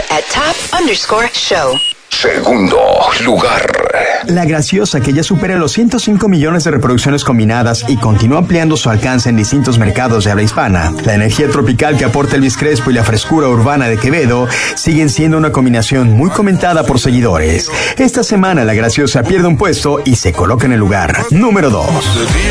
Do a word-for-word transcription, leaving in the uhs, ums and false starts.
at top underscore show. Segundo lugar. La Graciosa, que ya supera los ciento cinco millones de reproducciones combinadas y continúa ampliando su alcance en distintos mercados de habla hispana. La energía tropical que aporta Elvis Crespo y la frescura urbana de Quevedo siguen siendo una combinación muy comentada por seguidores. Esta semana La Graciosa pierde un puesto y se coloca en el lugar número dos.